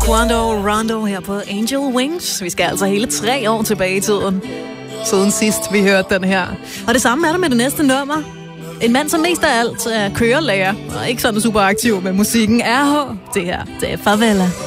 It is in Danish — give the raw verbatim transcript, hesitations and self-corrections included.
Quando Rondo her på Angel Wings. Vi skal altså hele tre år tilbage i tiden, siden sidst vi hørte den her. Og det samme er der med det næste nummer. En mand, som mest af alt er kørelærer, og ikke sådan super aktiv med musikken. R H, det her, det er Favela.